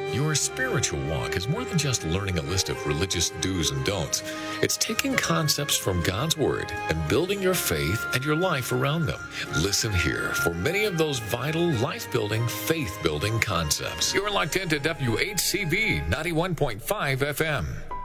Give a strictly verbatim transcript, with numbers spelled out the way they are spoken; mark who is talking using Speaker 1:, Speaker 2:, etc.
Speaker 1: Your spiritual walk is more than just learning a list of religious do's and don'ts. It's taking concepts from God's Word and building your faith and your life around them. Listen here for many of those vital, life-building, faith-building concepts. You're locked into W H C B ninety-one point five F M.